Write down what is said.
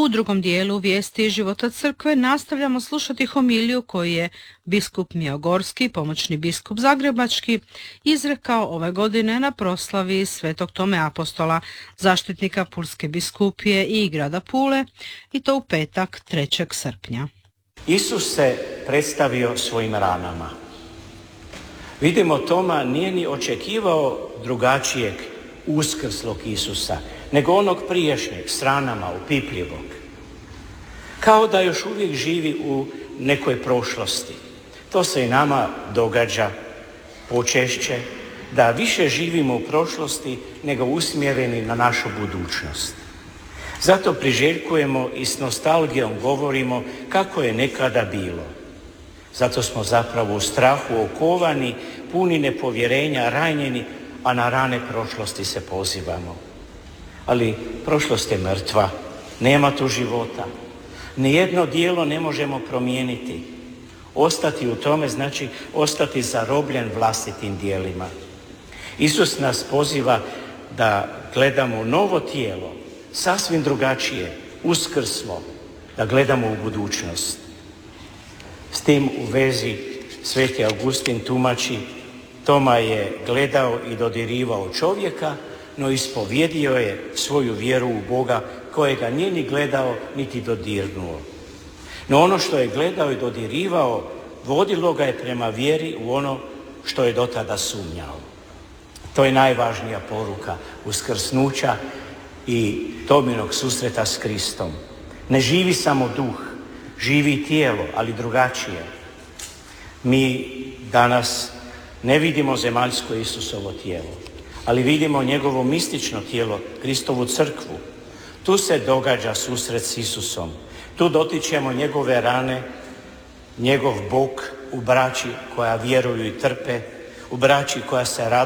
U drugom dijelu vijesti života crkve nastavljamo slušati homiliju koju je biskup Mijogorski, pomoćni biskup Zagrebački, izrekao ove godine na proslavi Svetog Tome Apostola, zaštitnika Pulske biskupije i grada Pule, i to u petak 3. srpnja. Isus se predstavio svojim ranama. Vidimo, Toma nije ni očekivao drugačijeg uskrslog Isusa, nego onog prijašnjeg, s ranama, upipljivog. Kao da još uvijek živi u nekoj prošlosti. To se i nama događa počešće, da više živimo u prošlosti nego usmjereni na našu budućnost. Zato priželjkujemo i s nostalgijom govorimo kako je nekada bilo. Zato smo zapravo u strahu okovani, puni nepovjerenja, ranjeni, a na rane prošlosti se pozivamo. Ali prošlost je mrtva, nema tu života. Nijedno djelo ne možemo promijeniti. Ostati u tome znači ostati zarobljen vlastitim djelima. Isus nas poziva da gledamo novo tijelo, sasvim drugačije, uskrslo, da gledamo u budućnost. S tim u vezi Sveti Augustin tumači, Toma je gledao i dodirivao čovjeka, no ispovjedio je svoju vjeru u Boga kojega nije ni gledao niti dodirnuo. No ono što je gledao i dodirivao vodilo ga je prema vjeri u ono što je do tada sumnjao. To je najvažnija poruka uskrsnuća i Tominog susreta s Kristom. Ne živi samo duh, živi tijelo, ali drugačije. Mi danas ne vidimo zemaljsko Isusovo tijelo, ali vidimo njegovo mistično tijelo, Kristovu crkvu. Tu se događa susret s Isusom. Tu dotičemo njegove rane, njegov bok u braći koja vjeruju i trpe, u braći koja se